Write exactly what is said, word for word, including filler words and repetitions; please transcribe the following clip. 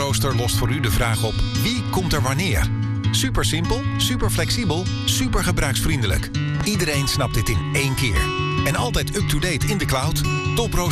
Toprooster lost voor u de vraag op: wie komt er wanneer? Super simpel, super flexibel, super gebruiksvriendelijk. Iedereen snapt dit in één keer. En altijd up-to-date in de cloud. Toprooster